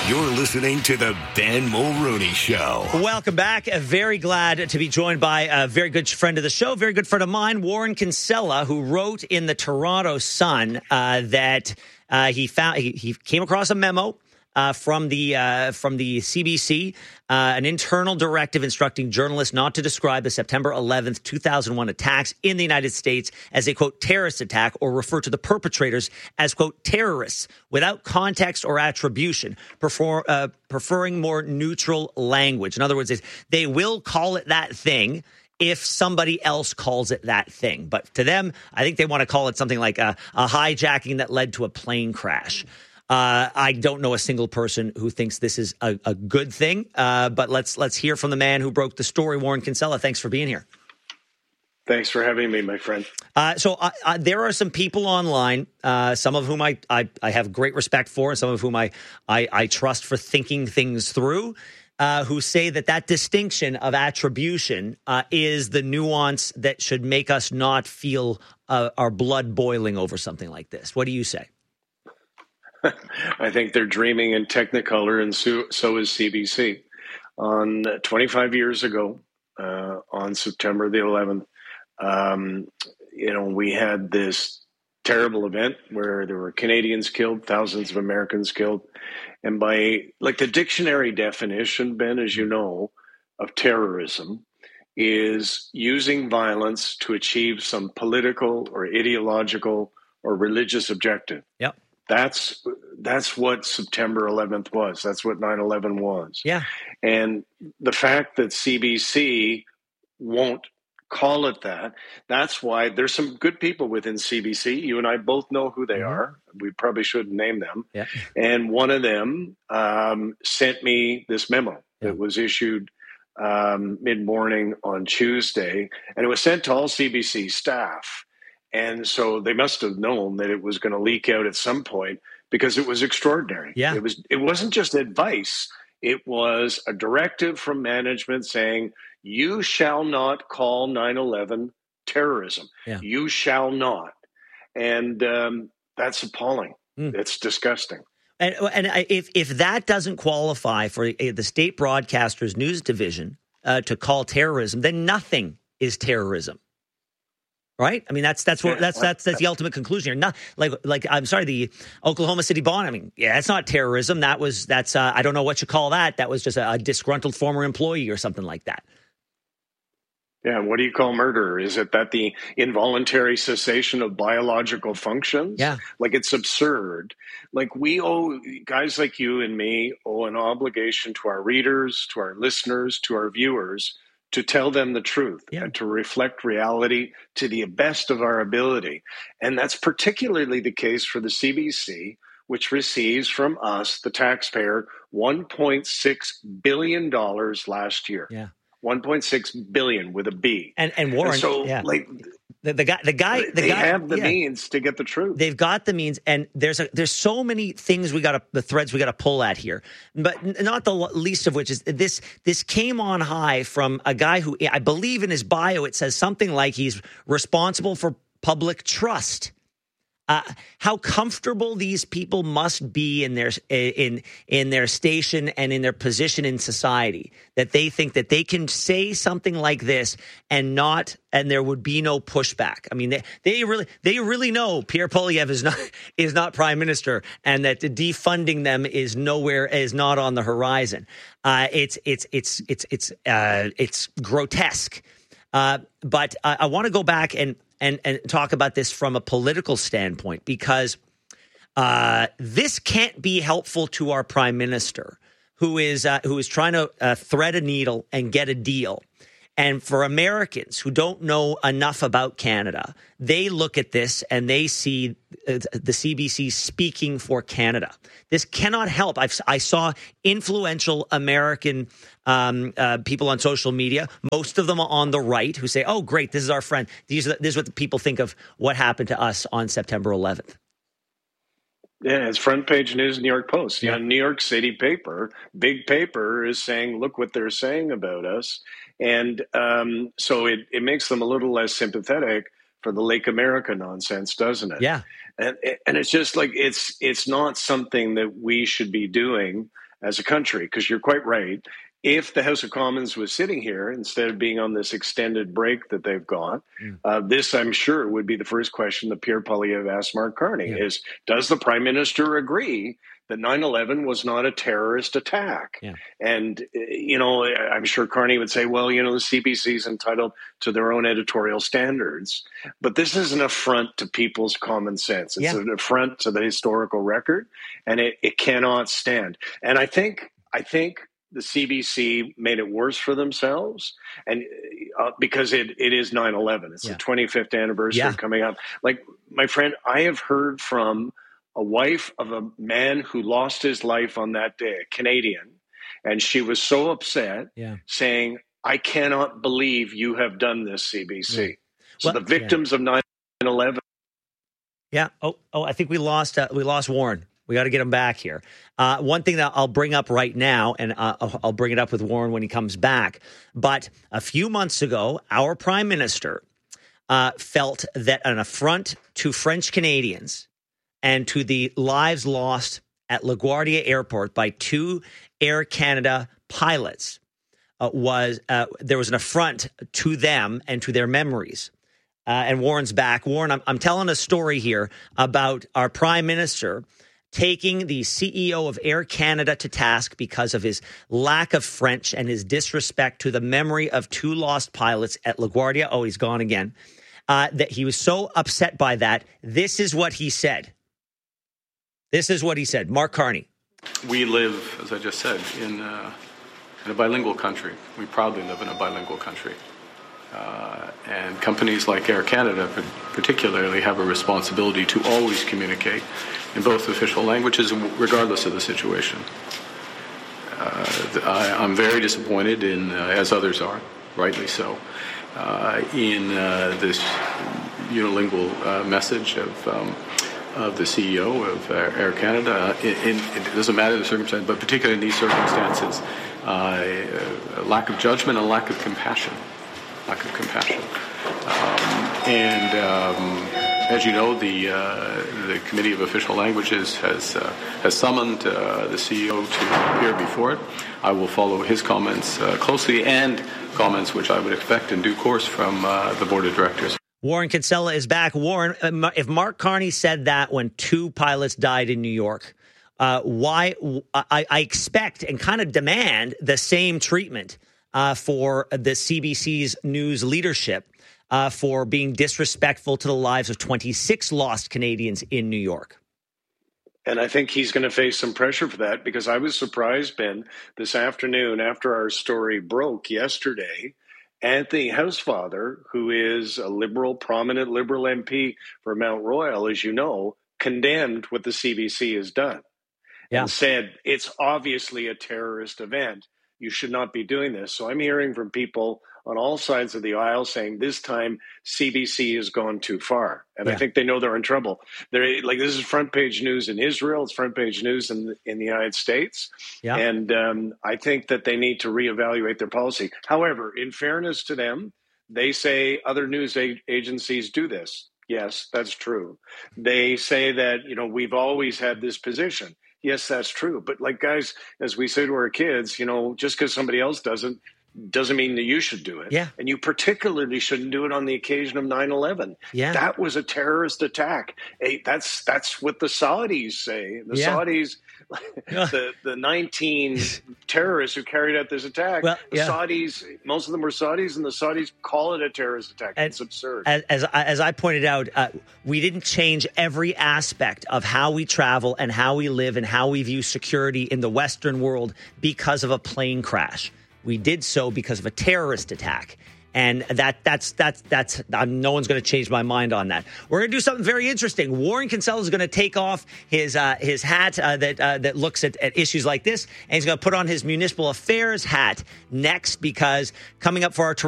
You're listening to the Ben Mulrooney Show. Welcome back. Very glad to be joined by a very good friend of the show, very good friend of mine, Warren Kinsella, who wrote in the Toronto Sun that he came across a memo from the CBC, an internal directive instructing journalists not to describe the September 11th, 2001 attacks in the United States as a, quote, terrorist attack or refer to the perpetrators as, quote, terrorists without context or attribution, preferring more neutral language. In other words, they will call it that thing if somebody else calls it that thing. But to them, I think they want to call it something like a hijacking that led to a plane crash. I don't know a single person who thinks this is a good thing, but let's hear from the man who broke the story, Warren Kinsella. Thanks for being here. Thanks for having me, my friend. So there are some people online, some of whom I have great respect for, and some of whom I trust for thinking things through, who say that distinction of attribution is the nuance that should make us not feel our blood boiling over something like this. What do you say? I think they're dreaming in Technicolor, and so is CBC. 25 years ago, on September the 11th, we had this terrible event where there were Canadians killed, thousands of Americans killed. And by the dictionary definition, Ben, as you know, of terrorism is using violence to achieve some political or ideological or religious objective. Yep. That's what September 11th was. That's what 9/11 was. Yeah. And the fact that CBC won't call it that, that's why there's some good people within CBC. You and I both know who they are. We probably shouldn't name them. Yeah. And one of them sent me this memo that was issued mid-morning on Tuesday, and it was sent to all CBC staff. And so they must have known that it was going to leak out at some point because it was extraordinary. Yeah. It wasn't just advice. It was a directive from management saying, you shall not call 9/11 terrorism. Yeah. You shall not. And that's appalling. It's disgusting. And if that doesn't qualify for the state broadcaster's news division to call terrorism, then nothing is terrorism. Right? I mean, that's the ultimate conclusion here. Not like I'm sorry, the Oklahoma City bomb. I mean, yeah, that's not terrorism. That's I don't know what you call that. That was just a disgruntled former employee or something like that. Yeah, what do you call murder? Is it that the involuntary cessation of biological functions? Yeah. It's absurd. We owe, guys like you and me owe an obligation to our readers, to our listeners, to our viewers, to tell them the truth and to reflect reality to the best of our ability. And that's particularly the case for the CBC, which receives from us, the taxpayer, $1.6 billion last year. Yeah. 1.6 billion with a B. And Warren, so the guy have the means to get the truth. They've got the means, and there's so many things the threads we got to pull at here, but not the least of which is this came on high from a guy who I believe in his bio it says something like he's responsible for public trust. How comfortable these people must be in their station and in their position in society that they think that they can say something like this and there would be no pushback. I mean, they really know Pierre Poilievre is not prime minister and that defunding them is not on the horizon. It's grotesque. But I want to go back and talk about this from a political standpoint, because this can't be helpful to our prime minister, who is trying to thread a needle and get a deal. And for Americans who don't know enough about Canada, they look at this and they see the CBC speaking for Canada. This cannot help. I saw influential American people on social media, most of them on the right, who say, oh, great, this is our friend. This is what the people think of what happened to us on September 11th. Yeah, it's front page news, New York Post. Yeah, New York City paper, big paper, is saying, look what they're saying about us. And so it makes them a little less sympathetic for the Lake America nonsense, doesn't it? Yeah. And it's just it's not something that we should be doing as a country, because you're quite right. If the House of Commons was sitting here instead of being on this extended break that they've got, this, I'm sure, would be the first question that Pierre Poilievre asked Mark Carney is, does the Prime Minister agree that 9/11 was not a terrorist attack? Yeah. And, I'm sure Carney would say, well, the CBC is entitled to their own editorial standards. But this is an affront to people's common sense. It's an affront to the historical record, and it cannot stand. And I think the CBC made it worse for themselves, and because it is 9/11. It's the 25th anniversary coming up. Like, my friend, I have heard from a wife of a man who lost his life on that day, a Canadian, and she was so upset, saying, I cannot believe you have done this, CBC. Yeah. So the victims of 9/11. Yeah. Oh, I think we lost Warren. We got to get him back here. One thing that I'll bring up right now, and I'll bring it up with Warren when he comes back. But a few months ago, our prime minister felt that an affront to French Canadians and to the lives lost at LaGuardia Airport by 2 Air Canada pilots there was an affront to them and to their memories. And Warren's back. Warren, I'm telling a story here about our prime minister taking the CEO of Air Canada to task because of his lack of French and his disrespect to the memory of 2 lost pilots at LaGuardia. Oh, he's gone again. That he was so upset by that. This is what he said. Mark Carney. We live, as I just said, in a bilingual country. We proudly live in a bilingual country. And companies like Air Canada particularly have a responsibility to always communicate in both official languages, regardless of the situation. I'm very disappointed in, as others are, rightly so, in this unilingual message of the CEO of Air Canada. It doesn't matter the circumstance, but particularly in these circumstances, lack of judgment and lack of compassion. As you know, the Committee of Official Languages has summoned the CEO to appear before it. I will follow his comments closely, and comments which I would expect in due course from the Board of Directors. Warren Kinsella is back. Warren, if Mark Carney said that when 2 pilots died in New York, why I expect and kind of demand the same treatment for the CBC's news leadership for being disrespectful to the lives of 26 lost Canadians in New York. And I think he's going to face some pressure for that, because I was surprised, Ben, this afternoon after our story broke yesterday, Anthony Housefather, who is a prominent Liberal MP for Mount Royal, as you know, condemned what the CBC has done and said it's obviously a terrorist event. You should not be doing this. So I'm hearing from people on all sides of the aisle saying this time CBC has gone too far. And I think they know they're in trouble. They're like, this is front page news in Israel. It's front page news in the United States. Yeah. And I think that they need to reevaluate their policy. However, in fairness to them, they say other news agencies do this. Yes, that's true. They say that, we've always had this position. Yes, that's true. But like, guys, as we say to our kids, just because somebody else doesn't mean that you should do it. Yeah. And you particularly shouldn't do it on the occasion of 9/11. Yeah. That was a terrorist attack. Hey, that's what the Saudis say. The Saudis, the 19 terrorists who carried out this attack, Saudis, most of them were Saudis, and the Saudis call it a terrorist attack. It's absurd. As I pointed out, we didn't change every aspect of how we travel and how we live and how we view security in the Western world because of a plane crash. We did so because of a terrorist attack. And that's no one's going to change my mind on that. We're going to do something very interesting. Warren Kinsella is going to take off his hat that looks at issues like this, and he's going to put on his municipal affairs hat next, because coming up for our